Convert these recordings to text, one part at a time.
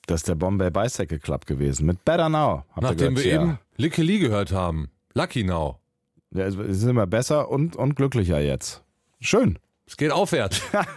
Das ist der Bombay Bicycle Club gewesen. Mit Better Now. Nachdem wir eben Licky Lee gehört haben. Lucky Now. Ja, es sind immer besser und glücklicher jetzt. Schön. Es geht aufwärts.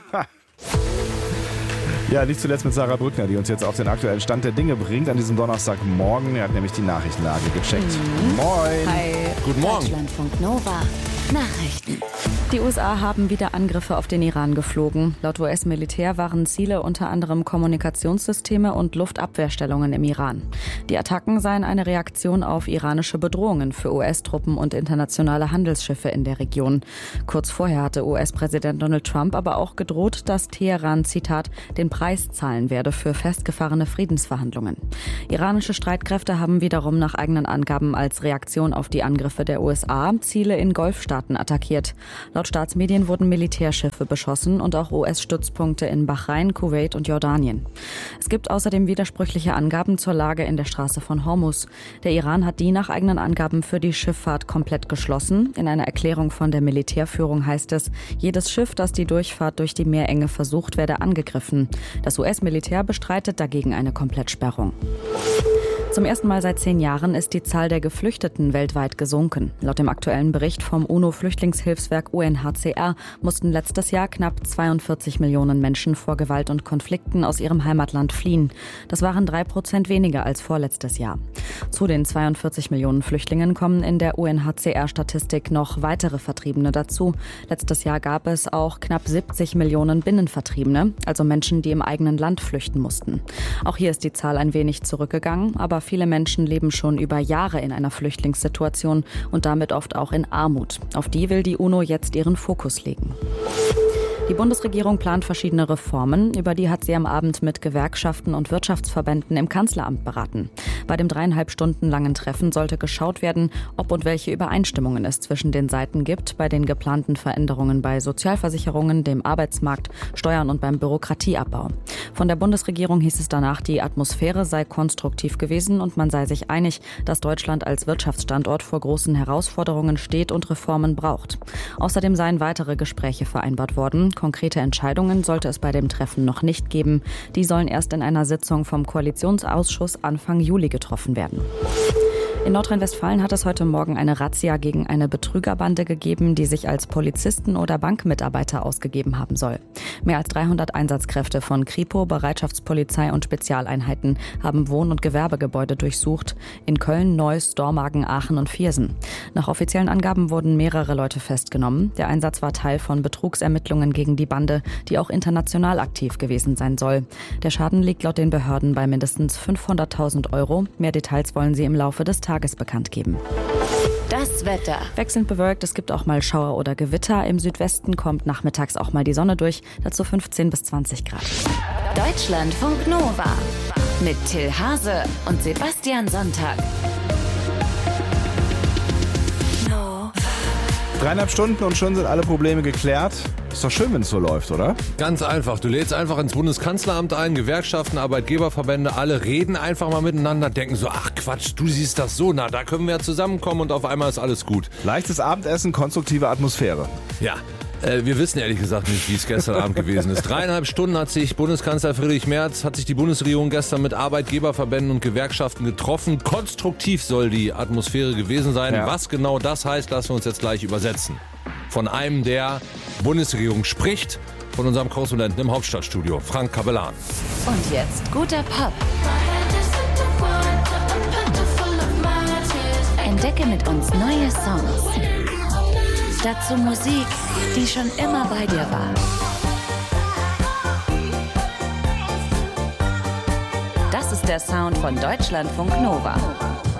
Ja, nicht zuletzt mit Sarah Brückner, die uns jetzt auf den aktuellen Stand der Dinge bringt an diesem Donnerstagmorgen. Er hat nämlich die Nachrichtenlage gecheckt. Moin. Hi. Guten Morgen. Deutschlandfunk Nova. Nachrichten. Die USA haben wieder Angriffe auf den Iran geflogen. Laut US-Militär waren Ziele unter anderem Kommunikationssysteme und Luftabwehrstellungen im Iran. Die Attacken seien eine Reaktion auf iranische Bedrohungen für US-Truppen und internationale Handelsschiffe in der Region. Kurz vorher hatte US-Präsident Donald Trump aber auch gedroht, dass Teheran, Zitat, den Preis zahlen werde für festgefahrene Friedensverhandlungen. Iranische Streitkräfte haben wiederum nach eigenen Angaben als Reaktion auf die Angriffe der USA Ziele in Golfstaaten attackiert. Laut Staatsmedien wurden Militärschiffe beschossen und auch US-Stützpunkte in Bahrain, Kuwait und Jordanien. Es gibt außerdem widersprüchliche Angaben zur Lage in der Straße von Hormuz. Der Iran hat die nach eigenen Angaben für die Schifffahrt komplett geschlossen. In einer Erklärung von der Militärführung heißt es, jedes Schiff, das die Durchfahrt durch die Meerenge versucht, werde angegriffen. Das US-Militär bestreitet dagegen eine Komplettsperrung. Zum ersten Mal seit 10 Jahren ist die Zahl der Geflüchteten weltweit gesunken. Laut dem aktuellen Bericht vom UNO-Flüchtlingshilfswerk UNHCR mussten letztes Jahr knapp 42 Millionen Menschen vor Gewalt und Konflikten aus ihrem Heimatland fliehen. Das waren 3% weniger als vorletztes Jahr. Zu den 42 Millionen Flüchtlingen kommen in der UNHCR-Statistik noch weitere Vertriebene dazu. Letztes Jahr gab es auch knapp 70 Millionen Binnenvertriebene, also Menschen, die im eigenen Land flüchten mussten. Auch hier ist die Zahl ein wenig zurückgegangen, aber viele Menschen leben schon über Jahre in einer Flüchtlingssituation und damit oft auch in Armut. Auf die will die UNO jetzt ihren Fokus legen. Die Bundesregierung plant verschiedene Reformen, über die hat sie am Abend mit Gewerkschaften und Wirtschaftsverbänden im Kanzleramt beraten. Bei dem 3,5 Stunden langen Treffen sollte geschaut werden, ob und welche Übereinstimmungen es zwischen den Seiten gibt bei den geplanten Veränderungen bei Sozialversicherungen, dem Arbeitsmarkt, Steuern und beim Bürokratieabbau. Von der Bundesregierung hieß es danach, die Atmosphäre sei konstruktiv gewesen und man sei sich einig, dass Deutschland als Wirtschaftsstandort vor großen Herausforderungen steht und Reformen braucht. Außerdem seien weitere Gespräche vereinbart worden. Konkrete Entscheidungen sollte es bei dem Treffen noch nicht geben. Die sollen erst in einer Sitzung vom Koalitionsausschuss Anfang Juli getroffen werden. In Nordrhein-Westfalen hat es heute Morgen eine Razzia gegen eine Betrügerbande gegeben, die sich als Polizisten oder Bankmitarbeiter ausgegeben haben soll. Mehr als 300 Einsatzkräfte von Kripo, Bereitschaftspolizei und Spezialeinheiten haben Wohn- und Gewerbegebäude durchsucht. In Köln, Neuss, Dormagen, Aachen und Viersen. Nach offiziellen Angaben wurden mehrere Leute festgenommen. Der Einsatz war Teil von Betrugsermittlungen gegen die Bande, die auch international aktiv gewesen sein soll. Der Schaden liegt laut den Behörden bei mindestens 500.000 €. Mehr Details wollen sie im Laufe des Tages bekannt geben. Das Wetter. Wechselnd bewölkt, es gibt auch mal Schauer oder Gewitter. Im Südwesten kommt nachmittags auch mal die Sonne durch, dazu 15 bis 20 Grad. Deutschlandfunk Nova mit Till Hase und Sebastian Sonntag. 3,5 Stunden und schon sind alle Probleme geklärt. Ist doch schön, wenn es so läuft, oder? Ganz einfach. Du lädst einfach ins Bundeskanzleramt ein, Gewerkschaften, Arbeitgeberverbände, alle reden einfach mal miteinander, denken so, ach Quatsch, du siehst das so, na, da können wir ja zusammenkommen und auf einmal ist alles gut. Leichtes Abendessen, konstruktive Atmosphäre. Ja. Wir wissen ehrlich gesagt nicht, wie es gestern Abend gewesen ist. 3,5 Stunden hat sich Bundeskanzler Friedrich Merz, hat sich die Bundesregierung gestern mit Arbeitgeberverbänden und Gewerkschaften getroffen. Konstruktiv soll die Atmosphäre gewesen sein. Ja. Was genau das heißt, lassen wir uns jetzt gleich übersetzen. Von einem, der Bundesregierung spricht, von unserem Korrespondenten im Hauptstadtstudio, Frank Capellan. Und jetzt guter Pop. Entdecke mit uns neue Songs. Dazu Musik, die schon immer bei dir war. Das ist der Sound von Deutschlandfunk Nova.